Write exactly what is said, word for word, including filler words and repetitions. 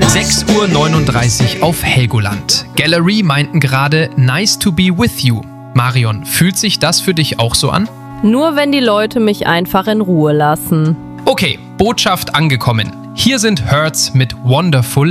sechs Uhr neununddreißig auf Helgoland. Gallery meinten gerade nice to be with you. Marion, fühlt sich das für dich auch so an? Nur wenn die Leute mich einfach in Ruhe lassen. Okay, Botschaft angekommen. Hier sind Hurts mit Wonderful.